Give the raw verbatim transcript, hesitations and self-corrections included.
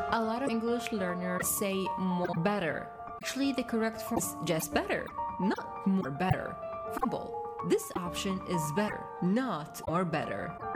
A lot of English learners say more better. Actually, the correct form is just better, not more better. For example, this option is better, not more better.